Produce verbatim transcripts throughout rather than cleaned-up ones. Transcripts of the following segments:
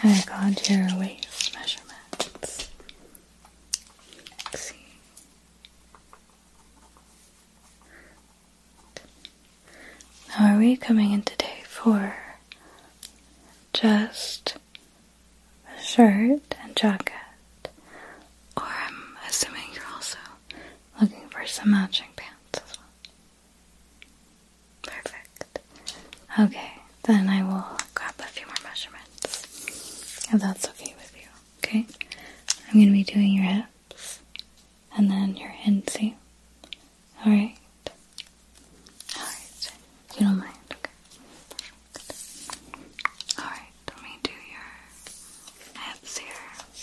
I got your waist measurements. Let's see. Now, are we coming in today for just a shirt and jacket? Or I'm assuming you're also looking for some matching pants as well. Perfect. Okay, then I will grab a few more measurements, if that's okay with you, okay? I'm going to be doing your hips, and then your inseam, alright? Alright, if you don't mind, okay? Alright, let me do your hips here.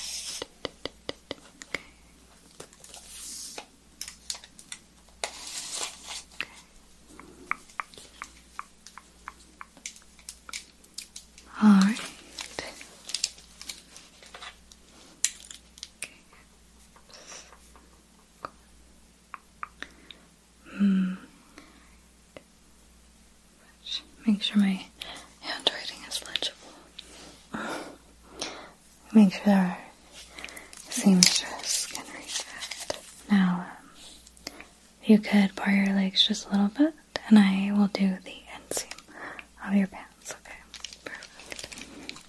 Okay. Alright. Hmm. Make sure my handwriting is legible. Make sure our seamstress can read it. Now, um, if you could bar your legs just a little bit, and I will do the inseam of your pants.